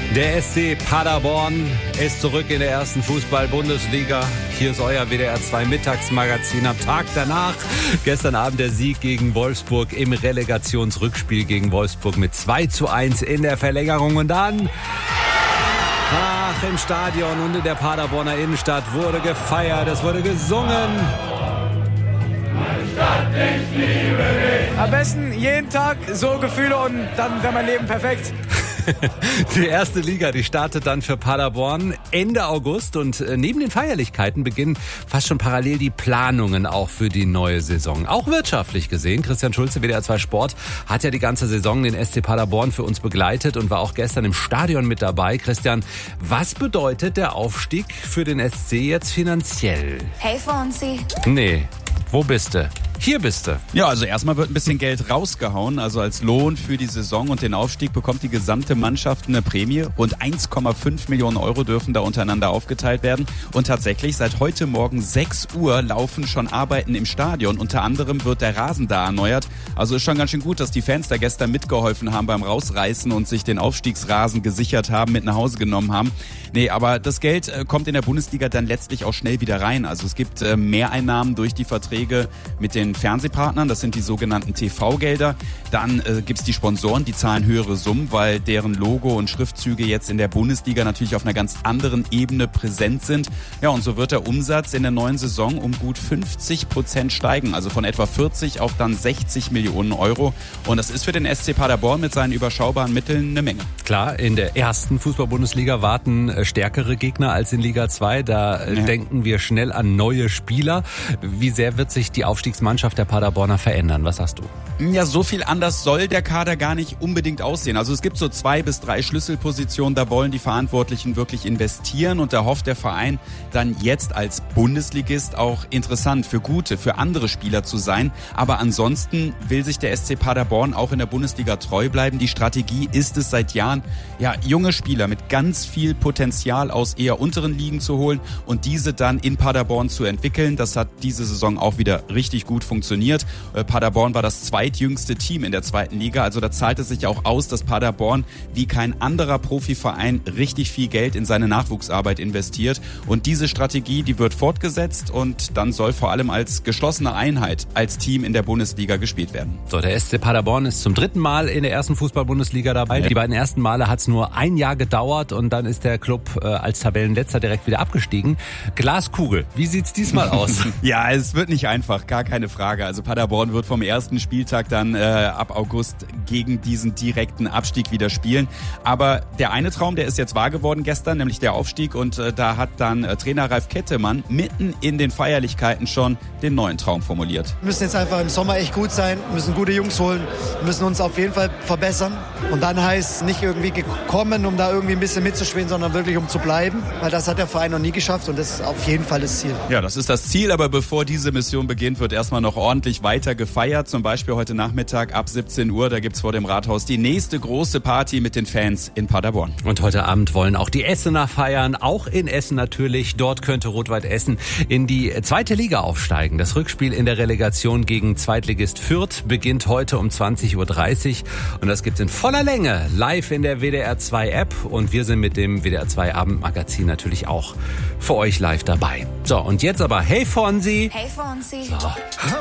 Der SC Paderborn ist zurück in der ersten Fußball-Bundesliga. Hier ist euer WDR 2 Mittagsmagazin am Tag danach. Gestern Abend der Sieg gegen Wolfsburg im Relegationsrückspiel gegen Wolfsburg mit 2:1 in der Verlängerung. Und dann, im Stadion und in der Paderborner Innenstadt wurde gefeiert, es wurde gesungen. Ich liebe dich. Am besten jeden Tag so Gefühle und dann wäre mein Leben perfekt. Die erste Liga, die startet dann für Paderborn Ende August und neben den Feierlichkeiten beginnen fast schon parallel die Planungen auch für die neue Saison. Auch wirtschaftlich gesehen. Christian Schulze, WDR 2 Sport, hat ja die ganze Saison den SC Paderborn für uns begleitet und war auch gestern im Stadion mit dabei. Christian, was bedeutet der Aufstieg für den SC jetzt finanziell? Hey Fonsi. Nee, wo bist du? Hier bist du. Ja, also erstmal wird ein bisschen Geld rausgehauen. Also als Lohn für die Saison und den Aufstieg bekommt die gesamte Mannschaft eine Prämie. Rund 1,5 Millionen Euro dürfen da untereinander aufgeteilt werden. Und tatsächlich, seit heute Morgen 6 Uhr laufen schon Arbeiten im Stadion. Unter anderem wird der Rasen da erneuert. Also ist schon ganz schön gut, dass die Fans da gestern mitgeholfen haben beim Rausreißen und sich den Aufstiegsrasen gesichert haben, mit nach Hause genommen haben. Nee, aber das Geld kommt in der Bundesliga dann letztlich auch schnell wieder rein. Also es gibt Mehreinnahmen durch die Verträge mit den Fernsehpartnern, das sind die sogenannten TV-Gelder. Dann gibt's die Sponsoren, die zahlen höhere Summen, weil deren Logo und Schriftzüge jetzt in der Bundesliga natürlich auf einer ganz anderen Ebene präsent sind. Ja, und so wird der Umsatz in der neuen Saison um gut 50% steigen, also von etwa 40 auf dann 60 Millionen Euro. Und das ist für den SC Paderborn mit seinen überschaubaren Mitteln eine Menge. Klar, in der ersten Fußball-Bundesliga warten stärkere Gegner als in Liga 2. Da denken wir schnell an neue Spieler. Wie sehr wird sich die Aufstiegsmannschaft der Paderborner verändern? Was sagst du? Ja, so viel anders soll der Kader gar nicht unbedingt aussehen. Also es gibt so 2 bis 3 Schlüsselpositionen, da wollen die Verantwortlichen wirklich investieren und da hofft der Verein dann jetzt als Bundesligist auch interessant für andere Spieler zu sein. Aber ansonsten will sich der SC Paderborn auch in der Bundesliga treu bleiben. Die Strategie ist es seit Jahren, ja, junge Spieler mit ganz viel Potenzial aus eher unteren Ligen zu holen und diese dann in Paderborn zu entwickeln. Das hat diese Saison auch wieder richtig gut funktioniert. Paderborn war das zweitjüngste Team in der zweiten Liga, also da zahlt es sich auch aus, dass Paderborn wie kein anderer Profiverein richtig viel Geld in seine Nachwuchsarbeit investiert und diese Strategie, die wird fortgesetzt und dann soll vor allem als geschlossene Einheit als Team in der Bundesliga gespielt werden. So, der SC Paderborn ist zum 3. Mal in der ersten Fußball-Bundesliga dabei. Die beiden ersten Male hat es nur ein Jahr gedauert und dann ist der Club als Tabellenletzter direkt wieder abgestiegen. Glaskugel, wie sieht's diesmal aus? Ja, es wird nicht einfach, gar keine Frage. Also Paderborn wird vom ersten Spieltag dann ab August gegen diesen direkten Abstieg wieder spielen. Aber der eine Traum, der ist jetzt wahr geworden gestern, nämlich der Aufstieg. Und da hat dann Trainer Ralf Kettemann mitten in den Feierlichkeiten schon den neuen Traum formuliert. Wir müssen jetzt einfach im Sommer echt gut sein, müssen gute Jungs holen, müssen uns auf jeden Fall verbessern. Und dann heißt nicht irgendwie gekommen, um da irgendwie ein bisschen mitzuspielen, sondern wirklich um zu bleiben. Weil das hat der Verein noch nie geschafft und das ist auf jeden Fall das Ziel. Ja, das ist das Ziel, aber bevor diese Mission beginnt, wird erstmal noch ordentlich weiter gefeiert. Zum Beispiel heute Nachmittag ab 17 Uhr, da gibt's vor dem Rathaus die nächste große Party mit den Fans in Paderborn. Und heute Abend wollen auch die Essener feiern, auch in Essen natürlich. Dort könnte Rot-Weiß Essen in die zweite Liga aufsteigen. Das Rückspiel in der Relegation gegen Zweitligist Fürth beginnt heute um 20:30 Uhr und das gibt's in voller Länge live in der WDR 2 App und wir sind mit dem WDR 2 Abendmagazin natürlich auch für euch live dabei. So, und jetzt aber Hey Fonsi. Hey Fonsi. So.